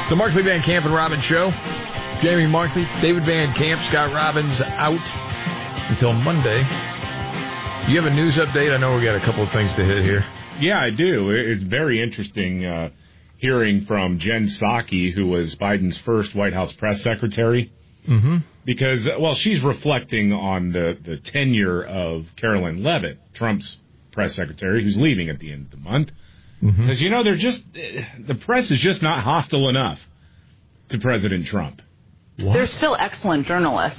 The Markley Van Camp and Robbins Show. Jamie Markley, David Van Camp, Scott Robbins out until Monday. You have a news update? I know we got a couple of things to hit here. Yeah, I do. It's very interesting hearing from Jen Psaki, who was Biden's first White House press secretary. Mm-hmm. Because, well, she's reflecting on the tenure of Carolyn Leavitt, Trump's press secretary, who's leaving at the end of the month. Mm-hmm. Because, the press is just not hostile enough to President Trump. What? They're still excellent journalists.